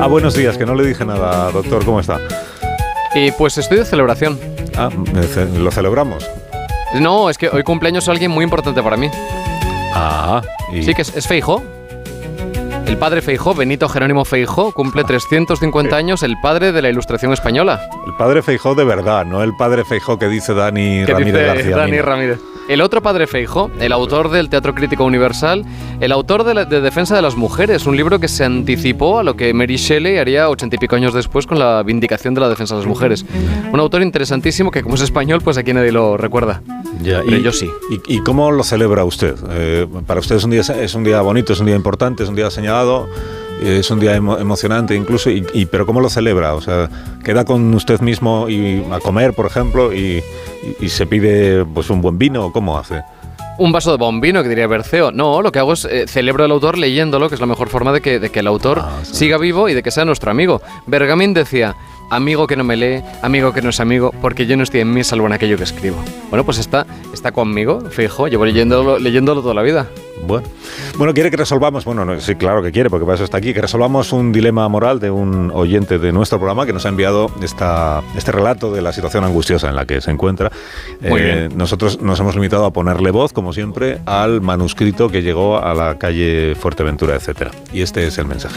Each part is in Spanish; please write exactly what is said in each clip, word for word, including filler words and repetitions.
Ah, buenos días, que no le dije nada, doctor, ¿cómo está? Y pues estoy de celebración. Ah, ¿lo celebramos? No, es que hoy cumpleaños alguien muy importante para mí. Ah, y... Sí, que es, es Feijóo. El padre Feijóo, Benito Jerónimo Feijóo, cumple trescientos cincuenta años, el padre de la Ilustración española. El padre Feijóo de verdad, no el padre Feijóo que dice Dani que Ramírez dice García. Dani Mina. Ramírez. El otro padre Feijóo, el autor del Teatro Crítico Universal, el autor de, la, de Defensa de las Mujeres, un libro que se anticipó a lo que Mary Shelley haría ochenta y pico años después con la vindicación de la defensa de las mujeres. Un autor interesantísimo que, como es español, pues aquí nadie lo recuerda. Ya, Pero y, yo sí. ¿Y, y cómo lo celebra usted? Eh, para usted es un día es un día bonito, es un día importante, es un día señalado, es un día emo, emocionante incluso, y, y, pero ¿cómo lo celebra? O sea, ¿queda con usted mismo y a comer, por ejemplo, y, y, y se pide pues un buen vino o cómo hace? Un vaso de bombino, que diría Berceo. No, lo que hago es eh, celebro al autor leyéndolo, que es la mejor forma de que, de que el autor ah, sí. siga vivo y de que sea nuestro amigo. Bergamín decía: amigo que no me lee, amigo que no es amigo, porque yo no estoy en mí salvo en aquello que escribo. Bueno, pues está, está conmigo, Feijóo, llevo leyéndolo, leyéndolo toda la vida. Bueno. bueno, quiere que resolvamos, bueno, no, sí, claro que quiere, porque para eso está aquí, que resolvamos un dilema moral de un oyente de nuestro programa que nos ha enviado esta, este relato de la situación angustiosa en la que se encuentra. Muy eh, bien. Nosotros nos hemos limitado a ponerle voz, como siempre, al manuscrito que llegó a la calle Fuerteventura, etcétera. Y este es el mensaje.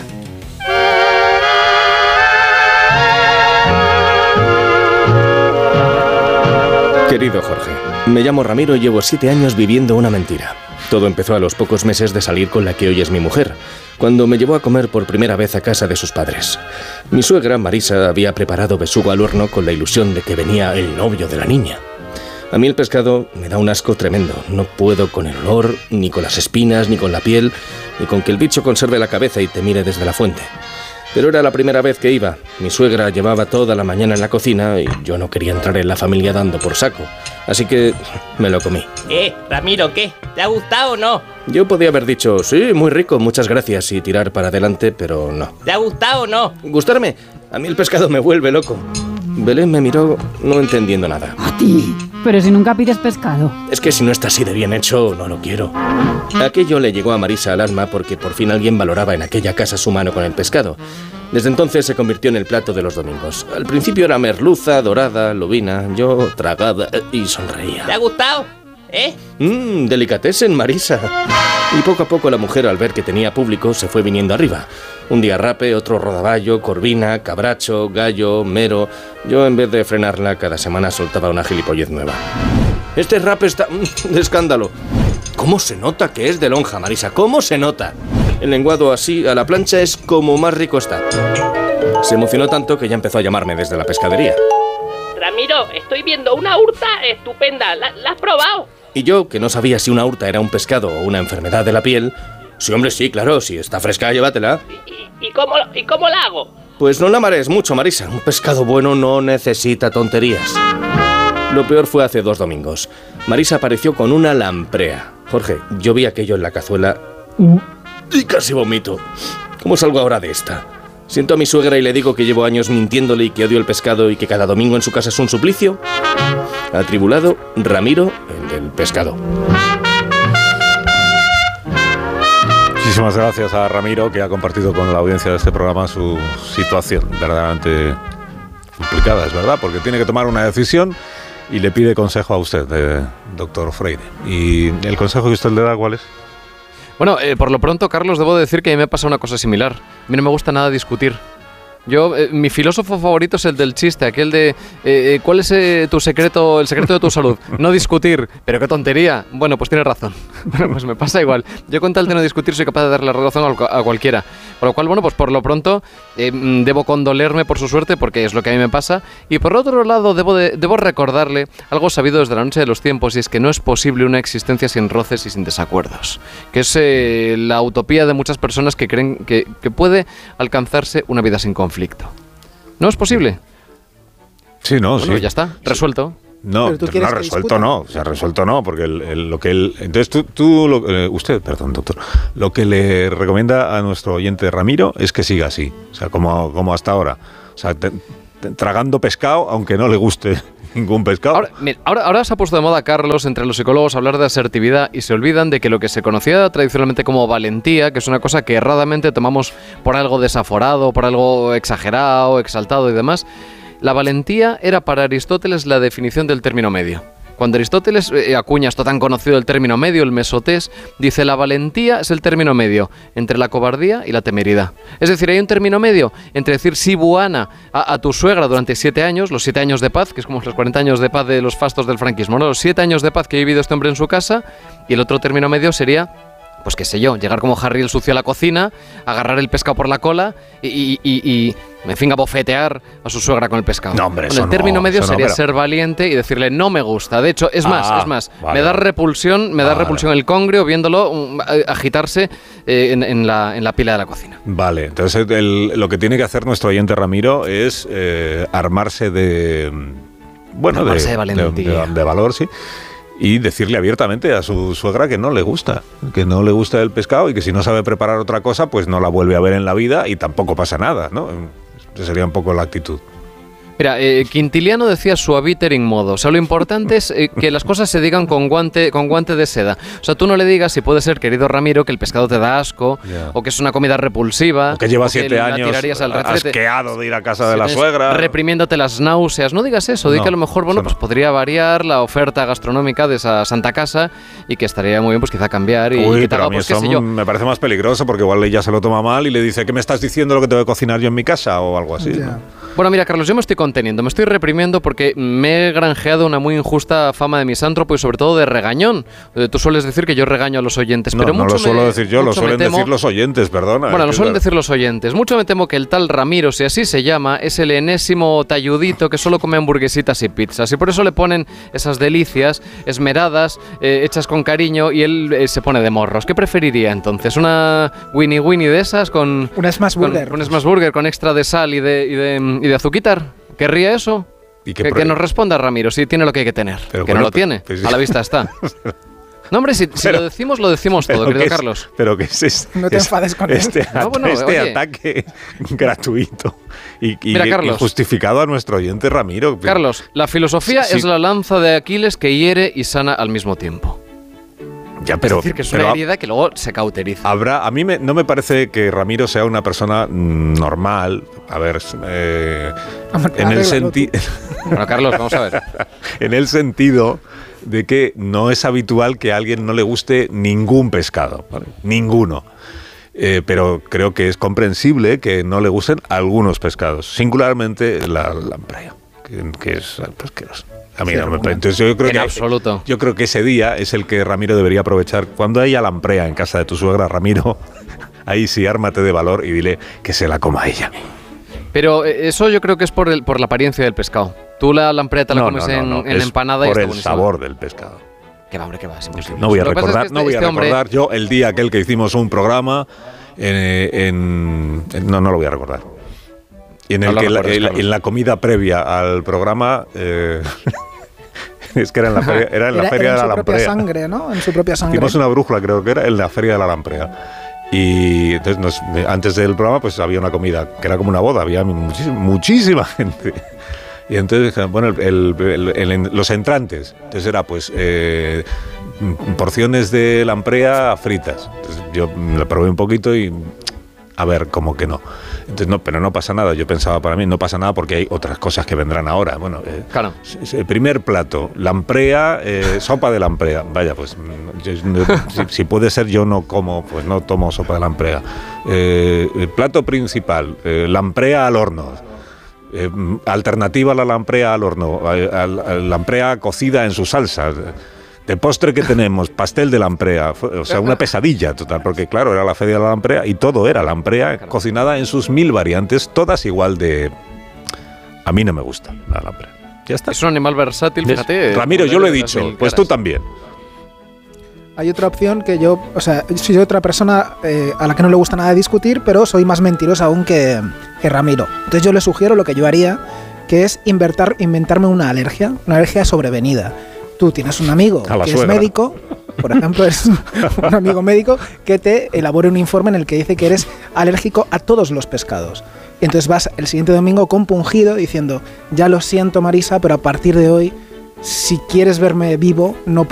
Querido Jorge, me llamo Ramiro y llevo siete años viviendo una mentira. Todo empezó a los pocos meses de salir con la que hoy es mi mujer, cuando me llevó a comer por primera vez a casa de sus padres. Mi suegra, Marisa, había preparado besugo al horno con la ilusión de que venía el novio de la niña. A mí el pescado me da un asco tremendo. No puedo con el olor, ni con las espinas, ni con la piel, ni con que el bicho conserve la cabeza y te mire desde la fuente. Pero era la primera vez que iba. Mi suegra llevaba toda la mañana en la cocina y yo no quería entrar en la familia dando por saco. Así que me lo comí. Eh, Ramiro, ¿qué? ¿Te ha gustado o no? Yo podía haber dicho, sí, muy rico, muchas gracias, y tirar para adelante, pero no. ¿Te ha gustado o no? ¿Gustarme? A mí el pescado me vuelve loco. Belén me miró no entendiendo nada. ¿A ti? Pero si nunca pides pescado. Es que si no está así de bien hecho, no lo quiero. Aquello le llegó a Marisa al alma porque por fin alguien valoraba en aquella casa su mano con el pescado. Desde entonces se convirtió en el plato de los domingos. Al principio era merluza, dorada, lubina. Yo tragaba y sonreía. ¿Te ha gustado? ¿Eh? Mmm, delicatessen, Marisa. Y poco a poco la mujer, al ver que tenía público, se fue viniendo arriba. Un día rape, otro rodaballo, corvina, cabracho, gallo, mero. Yo, en vez de frenarla, cada semana soltaba una gilipollez nueva. Este rape está de escándalo. ¿Cómo se nota que es de lonja, Marisa? ¿Cómo se nota? El lenguado así, a la plancha, es como más rico está. Se emocionó tanto que ya empezó a llamarme desde la pescadería. Ramiro, estoy viendo una hurta estupenda. ¿La, la has probado? Y yo, que no sabía si una hurta era un pescado o una enfermedad de la piel... Sí, hombre, sí, claro, si está fresca, llévatela. ¿Y, y, y, cómo, ¿Y cómo la hago? Pues no la marees mucho, Marisa. Un pescado bueno no necesita tonterías. Lo peor fue hace dos domingos. Marisa apareció con una lamprea. Jorge, yo vi aquello en la cazuela y casi vomito. ¿Cómo salgo ahora de esta? Siento a mi suegra y le digo que llevo años mintiéndole y que odio el pescado y que cada domingo en su casa es un suplicio. Atribulado, Ramiro, el del pescado. Muchísimas gracias a Ramiro, que ha compartido con la audiencia de este programa su situación verdaderamente complicada, es verdad, porque tiene que tomar una decisión y le pide consejo a usted, eh, doctor Freire. ¿Y el consejo que usted le da cuál es? Bueno, eh, por lo pronto, Carlos, debo decir que a mí me pasa una cosa similar. A mí no me gusta nada discutir. Yo, eh, mi filósofo favorito es el del chiste, aquel de eh, ¿cuál es eh, tu secreto, el secreto de tu salud? No discutir. Pero qué tontería. Bueno, pues tienes razón. Bueno, pues me pasa igual. Yo con tal de no discutir soy capaz de darle la razón a, a cualquiera. Por lo cual, bueno, pues por lo pronto eh, debo condolerme por su suerte porque es lo que a mí me pasa. Y por otro lado, debo, de, debo recordarle algo sabido desde la noche de los tiempos, y es que no es posible una existencia sin roces y sin desacuerdos. Que es eh, la utopía de muchas personas que creen que, que puede alcanzarse una vida sin conflicto. ¿No es posible? Sí, no, bueno, sí. Ya está, resuelto. No, no resuelto discuta? no, o sea, resuelto no, porque el, el, lo que él... Entonces tú, tú lo, eh, usted, perdón, doctor, lo que le recomienda a nuestro oyente Ramiro es que siga así, o sea, como, como hasta ahora. O sea, te, tragando pescado, aunque no le guste ningún pescado. Ahora, mira, ahora, ahora se ha puesto de moda, Carlos, entre los psicólogos hablar de asertividad y se olvidan de que lo que se conocía tradicionalmente como valentía, que es una cosa que erradamente tomamos por algo desaforado, por algo exagerado, exaltado y demás, la valentía era para Aristóteles la definición del término medio. Cuando Aristóteles eh, acuña esto tan conocido del término medio, el mesotés, dice la valentía es el término medio entre la cobardía y la temeridad. Es decir, hay un término medio entre decir sí buana a, a tu suegra durante siete años, los siete años de paz, que es como los cuarenta años de paz de los fastos del franquismo, ¿no? Los siete años de paz que ha vivido este hombre en su casa, y el otro término medio sería, pues qué sé yo, llegar como Harry el sucio a la cocina, agarrar el pescado por la cola y, y, y, y en fin, a bofetear a su suegra con el pescado. No, hombre, bueno, eso el término no, medio eso sería no, pero... ser valiente y decirle no me gusta. De hecho, es más, ah, es más, vale. me da repulsión, me vale. da repulsión el congrio viéndolo um, agitarse eh, en, en, la, en la pila de la cocina. Vale, entonces el, lo que tiene que hacer nuestro oyente Ramiro es eh, armarse de... Bueno, armarse de, de valentía. De, de, de valor, sí. Y decirle abiertamente a su suegra que no le gusta, que no le gusta el pescado y que si no sabe preparar otra cosa, pues no la vuelve a ver en la vida y tampoco pasa nada, ¿no? Esa sería un poco la actitud. Mira, eh, Quintiliano decía suaviter in modo. O sea, lo importante es eh, que las cosas se digan con guante, con guante de seda. O sea, tú no le digas, si puede ser, querido Ramiro, que el pescado te da asco, yeah. o que es una comida repulsiva, o que lleva o siete que años asqueado de ir a casa de la suegra, reprimiéndote las náuseas. No digas eso, no, di que a lo mejor, bueno, no. pues podría variar la oferta gastronómica de esa santa casa y que estaría muy bien, pues quizá cambiar y Uy, que pero haga, a mí pues, eso qué sé yo. me parece más peligroso porque igual ella se lo toma mal y le dice, ¿qué me estás diciendo lo que te voy a cocinar yo en mi casa? O algo así. Yeah. ¿no? Bueno, mira, Carlos, yo me estoy conteniendo, me estoy reprimiendo porque me he granjeado una muy injusta fama de misántropo y sobre todo de regañón. Eh, tú sueles decir que yo regaño a los oyentes, no, pero no mucho lo suelo me, decir yo, lo suelen temo, decir los oyentes, perdona. Bueno, lo suelen claro. decir los oyentes. Mucho me temo que el tal Ramiro, si así se llama, es el enésimo talludito que solo come hamburguesitas y pizzas. Y por eso le ponen esas delicias esmeradas, eh, hechas con cariño, y él eh, se pone de morros. ¿Qué preferiría entonces? ¿Una Winnie Winnie de esas con... Una Smash Burger. Con, un Smash Burger con extra de sal y de, y de, y de azuquitar? ¿Querría eso? ¿Y que, que nos responda Ramiro, si tiene lo que hay que tener. Pero que bueno, no lo tiene, pues, a la vista está. No, hombre, si, si pero, lo decimos, lo decimos todo, querido es, Carlos. Pero que es, es no te enfades con este, él. No, bueno, este oye. ataque gratuito y, y, Mira, Carlos, y justificado a nuestro oyente Ramiro. Carlos, la filosofía sí, es sí. la lanza de Aquiles que hiere y sana al mismo tiempo. Ya, pero, es decir, que es pero una herida que luego se cauteriza. Habrá, a mí me, no me parece que Ramiro sea una persona normal. A ver, eh, en el sentido... Bueno, Carlos, vamos a ver. En el sentido de que no es habitual que a alguien no le guste ningún pescado, ¿vale? Ninguno. Eh, pero creo que es comprensible que no le gusten algunos pescados, singularmente la lamprey, que, que es asqueroso. A mí sí, no me, entonces yo creo en que absoluto. Yo creo que ese día es el que Ramiro debería aprovechar. Cuando haya lamprea en casa de tu suegra, Ramiro, ahí sí ármate de valor y dile que se la coma ella. Pero eso yo creo que es por el, por la apariencia del pescado. Tú la lamprea te la no, comes no, no, no. en, en empanada y por está el buenísima. sabor del pescado. Que va, hombre, que va, es imposible. No voy a recordar, es que este, no voy a este recordar hombre... yo el día aquel que hicimos un programa en, en, en no, no lo voy a recordar. Y en el no que la, en, en la comida previa al programa eh, es que era en la feria, era en la era, feria era de la lamprea. En su propia sangre, ¿no? En su propia sangre. Hicimos una brújula, creo que era en la feria de la lamprea. Y entonces nos, antes del programa pues había una comida que era como una boda, había muchísima, muchísima gente. Y entonces, bueno, el, el, el, el, los entrantes, entonces era pues eh, porciones de lamprea fritas. Entonces yo la probé un poquito y a ver, como que no. Entonces, no, pero no pasa nada. Yo pensaba para mí, no pasa nada porque hay otras cosas que vendrán ahora. Bueno, eh, claro. El primer plato, lamprea, eh, sopa de lamprea. Vaya, pues, yo, si, si puede ser, yo no como, pues no tomo sopa de lamprea. Eh, el plato principal, eh, lamprea al horno. Eh, alternativa a la lamprea al horno, a, a, a lamprea cocida en su salsa. De postre que tenemos, pastel de lamprea, o sea, una pesadilla total, porque claro, era la feria de la lamprea y todo era lamprea cocinada en sus mil variantes, todas igual de... A mí no me gusta la lamprea. Ya está. Es un animal versátil, fíjate. Ramiro, yo lo he dicho, pues tú también. Hay otra opción que yo, o sea, soy otra persona eh, a la que no le gusta nada discutir, pero soy más mentirosa aún que, que Ramiro. Entonces yo le sugiero lo que yo haría, que es inventar, inventarme una alergia, una alergia sobrevenida. Tú tienes un amigo que suegra. es médico, por ejemplo, es un amigo médico que te elabore un informe en el que dice que eres alérgico a todos los pescados. Y entonces vas el siguiente domingo compungido diciendo, ya lo siento Marisa, pero a partir de hoy, si quieres verme vivo, no